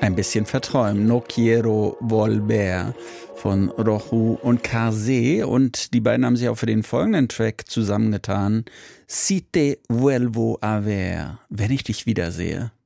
Ein bisschen verträumt. No quiero volver von Roju und Karsé. Und die beiden haben sich auch für den folgenden Track zusammengetan. Si te vuelvo a ver. Wenn ich dich wiedersehe.